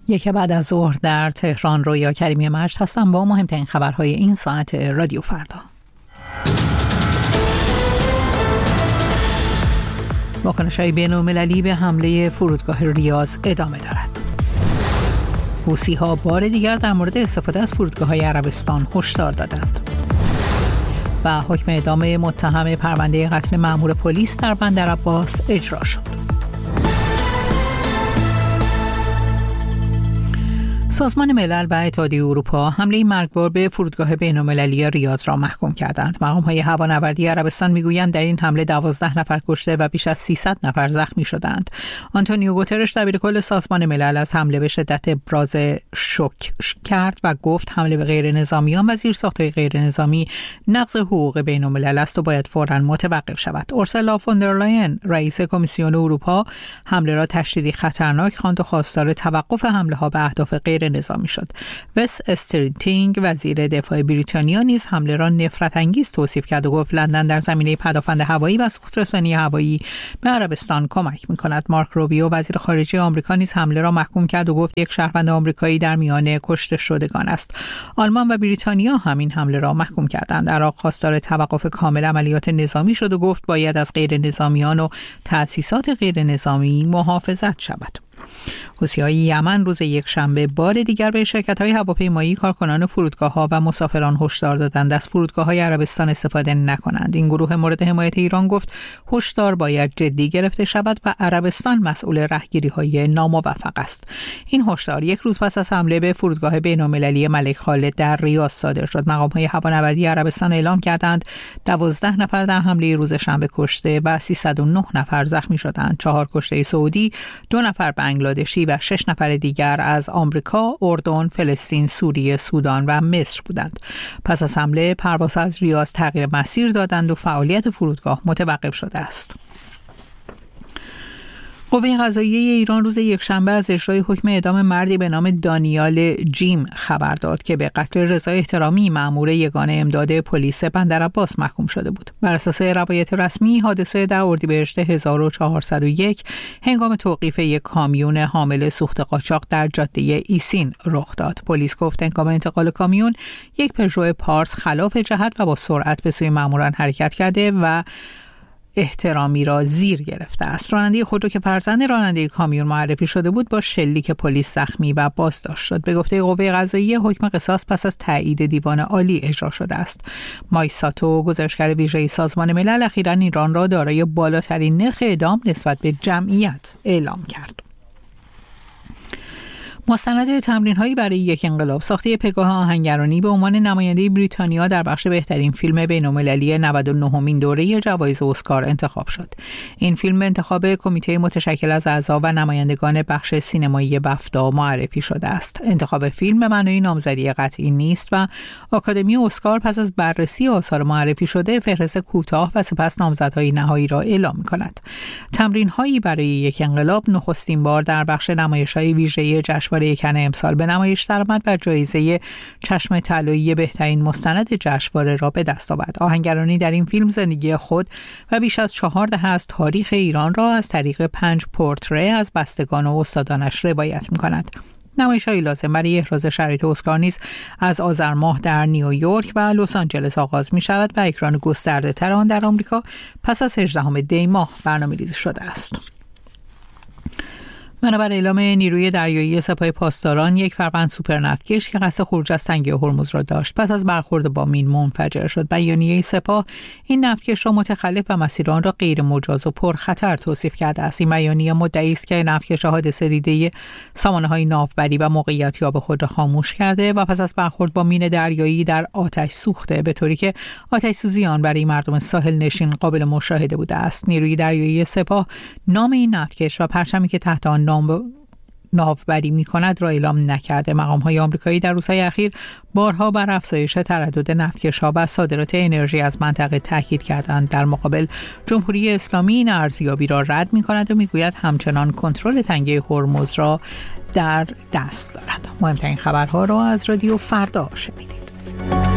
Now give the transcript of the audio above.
یک بعد از ظهر در تهران رویا کریمی مجد هستم با مهمترین خبرهای این ساعت رادیو فردا. واکنش‌های بین‌المللی به حمله فرودگاه ریاض ادامه دارد. حوثی‌ها بار دیگر در مورد استفاده از فرودگاه‌های عربستان هشدار دادند. و حکم اعدام متهم پرونده قتل مأمور پلیس در بندرعباس اجرا شد. سازمان ملل و اتحادیه اروپا حمله مرگبار به فرودگاه بین‌المللی ریاض را محکوم کردند. مقام‌های هوانوردی عربستان میگویند در این حمله 12 نفر کشته و بیش از 300 نفر زخمی شدند. آنتونیو گوترش دبیرکل سازمان ملل از حمله به شدت ابراز شوک کرد و گفت حمله به غیر نظامیان و زیرساخت‌های غیر نظامی نقض حقوق بین‌الملل است و باید فوراً متوقف شود. اورسولا فوندرلاین رئیس کمیسیون اروپا حمله را تشدیدی خطرناک خواند و خواستار توقف حمله‌ها به اهداف غیر نظامی شد. وس استرینگ وزیر دفاع بریتانیا نیز حمله را نفرت انگیز توصیف کرد و گفت لندن در زمینه پدافند هوایی و سوخت‌رسانی هوایی به عربستان کمک می‌کند. مارک روبیو وزیر خارجه آمریکا نیز حمله را محکوم کرد و گفت یک شهروند آمریکایی در میان کشته شدگان است. آلمان و بریتانیا همین حمله را محکوم کردند. عراق خواستار توقف کامل عملیات نظامی شد و گفت باید از غیر نظامیان و تأسیسات غیر نظامی محافظت شود. حوثی‌های یمن روز یکشنبه بار دیگر به شرکت‌های هواپیمایی، کارکنان فرودگاه‌ها و مسافران هشدار دادند از فرودگاه‌های عربستان استفاده نکنند. این گروه مورد حمایت ایران گفت هشدار باید جدی گرفته شود و عربستان مسئول رهگیری‌های ناموفق است. این هشدار یک روز پس از حمله به فرودگاه بین‌المللی ملک خالد در ریاض صادر شد. مقام‌های هوانوردی عربستان اعلام کردند 12 نفر در حمله روز شنبه کشته و 309 نفر زخمی شدند. 4 کشته سعودی، 2 نفر بنگلادشی و 6 نفر دیگر از آمریکا، اردن، فلسطین، سوریه، سودان و مصر بودند. پس از حمله پروازها از ریاض تغییر مسیر دادند و فعالیت فرودگاه متوقف شده است. قوه قضاییه ایران روز یکشنبه از اجرای حکم اعدام مردی به نام دانیال جیم خبر داد که به قتل رضا احترامی مأمور یگان امداد پلیس بندرعباس محکوم شده بود. بر اساس روایت رسمی حادثه در اردیبهشت 1401 هنگام توقیف یک کامیون حامل سوخت قاچاق در جاده ایسین رخ داد. پلیس گفت هنگام انتقال کامیون یک پژو پارس خلاف جهت و با سرعت به سوی مأموران حرکت کرده و احترامی را زیر گرفته است. راننده خودرو که فرزند راننده کامیون معرفی شده بود با شلیک پلیس زخمی و بازداشت شد. به گفته قوه قضاییه حکم قصاص پس از تایید دیوان عالی اجرا شده است. مایساتو گزارشگر ویژه سازمان ملل اخیراً ایران را دارای بالاترین نرخ اعدام نسبت به جمعیت اعلام کرد. مستند تمرین‌هایی برای یک انقلاب ساخته پگاه آهنگرانی به عنوان نماینده بریتانیا در بخش بهترین فیلم بین‌المللی 99مین دوره جوایز اسکار انتخاب شد. این فیلم به انتخاب کمیته متشکل از اعضا و نمایندگان بخش سینمایی بفتا معرفی شده است. انتخاب فیلم به معنای نامزدی قطعی نیست و آکادمی اسکار پس از بررسی آثار معرفی شده فهرست کوتاه و سپس نامزدهای نهایی را اعلام می‌کند. تمرین‌هایی برای یک انقلاب نخستین بار در بخش نمایش‌های ویژه جشنواره کن امسال به نمایش درآمد و جایزه چشم طلایی بهترین مستند جشنواره را به دست آورد. آهنگرانی در این فیلم زندگی خود و بیش از 4 دهه از تاریخ ایران را از طریق 5 پورتره از بستگان و استادانش روایت می‌کند. نمایش‌های لازم برای احراز شرایط اسکار نیز از آذر ماه در نیویورک و لس آنجلس آغاز می‌شود و اکران گسترده‌تر آن در آمریکا پس از 18 دی ماه برنامه‌ریزی شده است. بنابر اعلام نیروی دریایی سپاه پاسداران، یک فروند سوپرنفتکش که قصد خروج از تنگه هرمز را داشت پس از برخورد با مین منفجر شد. بیانیه سپاه این نفتکش را متخلف و مسیر آن را غیر مجاز و پرخطر توصیف کرده است. این بیانیه مدعی است که نفتکش حادثه دیده سامانه‌های ناوبری و موقعیت‌یاب خود را خاموش کرده و پس از برخورد با مین دریایی در آتش سوخته، به طوری که آتش سوزی آن برای مردم ساحل نشین قابل مشاهده بوده است. نیروی دریایی سپاه نام این نفتکش و پرچمی که تحت آن ناوبری می‌کند را اعلام نکرده. مقام‌های آمریکایی در روزهای اخیر بارها بر افزایش تردد نفتکش‌ها و صادرات انرژی از منطقه تاکید کردند. در مقابل جمهوری اسلامی این ارزیابی را رد می‌کند و می‌گوید همچنان کنترل تنگه هرمز را در دست دارد. مهمترین خبرها را از رادیو فردا شنیدید.